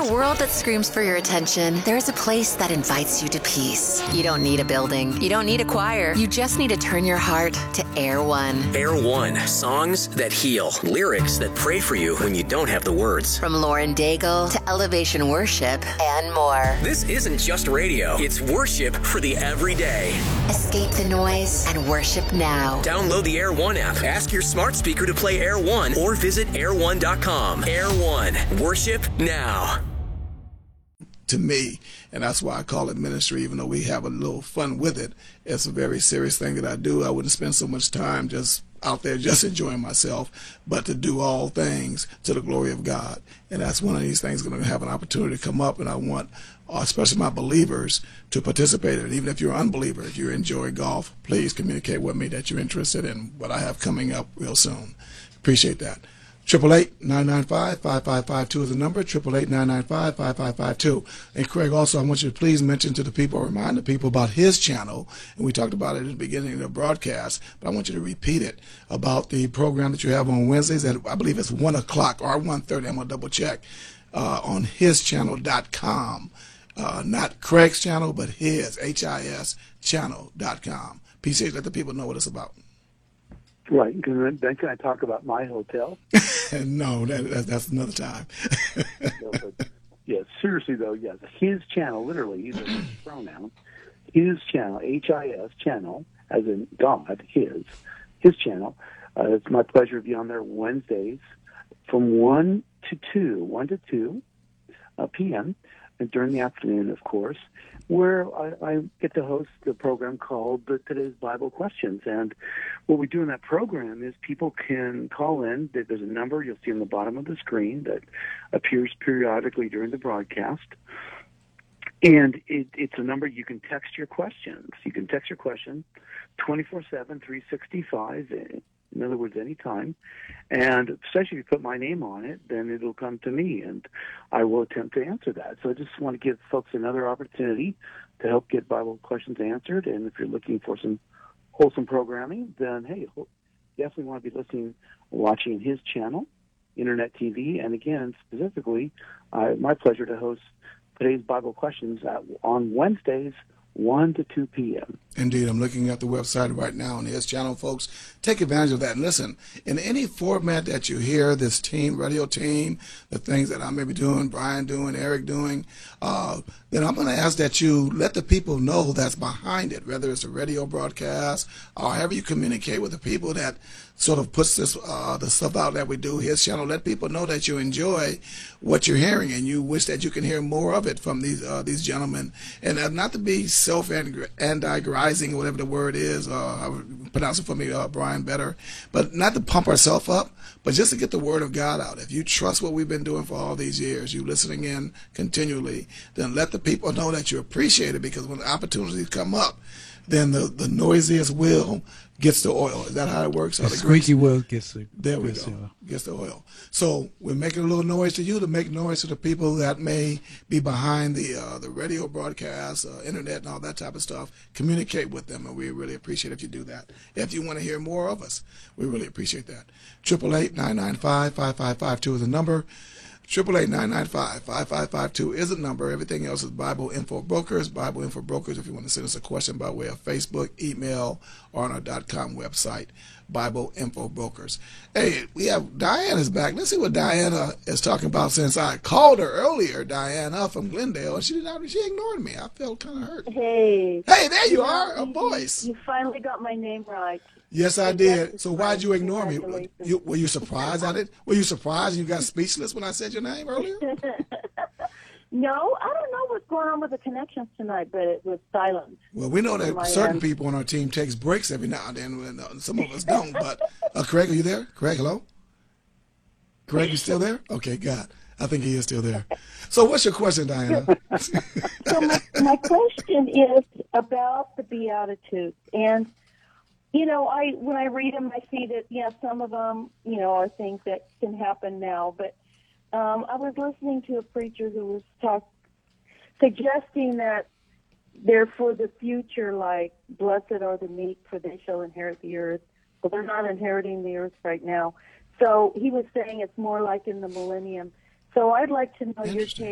a world that screams for your attention, there's a place that invites you to peace. You don't need a building. You don't need a choir. You just need to turn your heart to Air One. Air One. Songs that heal. Lyrics that pray for you when you don't have the words. From Lauren Daigle to Elevation Worship and more. This isn't just radio. It's worship for the everyday. Escape the noise and worship now. Download the Air One app. Ask your smart speaker to play Air One or visit air1.com. Air One. Worship now. To me, and that's why I call it ministry, even though we have a little fun with it. It's a very serious thing that I do. I wouldn't spend so much time just out there just enjoying myself, but to do all things to the glory of God. And that's one of these things going to have an opportunity to come up, and I want especially my believers to participate in it. Even if you're an unbeliever, if you enjoy golf, please communicate with me that you're interested in what I have coming up real soon. Appreciate that. 888-995-5552 is the number, 888-995-5552. And Craig, also, I want you to please mention to the people, or remind the people about his channel, and we talked about it at the beginning of the broadcast, but I want you to repeat it, about the program that you have on Wednesdays at, I believe it's 1 o'clock or 1:30, I'm going to double check, on hischannel.com. Not Craig's channel, but his, H-I-S, channel.com. PCH, let the people know what it's about. Right. Then can I talk about my hotel? No, that's another time. No, but, yeah, seriously, though, yes. His channel, literally, he's a pronoun. His channel, H-I-S, channel, as in God, his channel. It's my pleasure to be on there Wednesdays from 1 to 2 p.m., and during the afternoon, of course, where I get to host a program called Today's Bible Questions. And what we do in that program is people can call in. There's a number you'll see on the bottom of the screen that appears periodically during the broadcast. And it's a number you can text your questions. You can text your question 24/7, 365, in other words, anytime. And especially if you put my name on it, then it'll come to me, and I will attempt to answer that. So I just want to give folks another opportunity to help get Bible questions answered. And if you're looking for some wholesome programming, then, hey, definitely want to be watching his channel, Internet TV. And again, specifically, my pleasure to host Today's Bible Questions on Wednesdays, 1 to 2 p.m. Indeed. I'm looking at the website right now on his channel, folks. Take advantage of that. And listen, in any format that you hear this team, radio team, the things that I may be doing, Brian doing, Eric doing, then I'm going to ask that you let the people know that's behind it, whether it's a radio broadcast or however you communicate with the people that sort of puts this the stuff out that we do, his channel. Let people know that you enjoy what you're hearing and you wish that you can hear more of it from these gentlemen. And not to be self-aggrandizing, whatever the word is, pronounce it for me, Brian, better, but not to pump ourselves up, but just to get the word of God out. If you trust what we've been doing for all these years, you listening in continually, then let the people know that you appreciate it, because when the opportunities come up, then the noisiest wheel gets the oil. Is that how it works? The squeaky wheel gets the There we go. Gets the oil. So we're making a little noise to you to make noise to the people that may be behind the radio broadcast, internet, and all that type of stuff. Communicate with them, and we really appreciate if you do that. If you want to hear more of us, we really appreciate that. 888-995-5552 is the number. 888-995-5552 is the number. Everything else is Bible Info Brokers. Bible Info Brokers, if you want to send us a question by way of Facebook, email, or on our .com website, Bible Info Brokers. Hey, we have Diana's back. Let's see what Diana is talking about, since I called her earlier, Diana from Glendale, and she ignored me. I felt kind of hurt. Hey. Hey, there you are, a voice. You finally got my name right. Yes, I did. So why'd you ignore me? Were you surprised at it? Were you surprised and you got speechless when I said your name earlier? No, I don't know what's going on with the connections tonight, but it was silent. Well, we know that certain people on our team takes breaks every now and then, when some of us don't. But Craig, are you there? Craig, hello? Craig, you still there? Okay, God. I think he is still there. So what's your question, Diana? So my question is about the Beatitudes. And when I read them, I see that, some of them, are things that can happen now. But I was listening to a preacher who was suggesting that they're for the future, like, blessed are the meek, for they shall inherit the earth. But they're not inheriting the earth right now. So he was saying it's more like in the millennium. So I'd like to know your take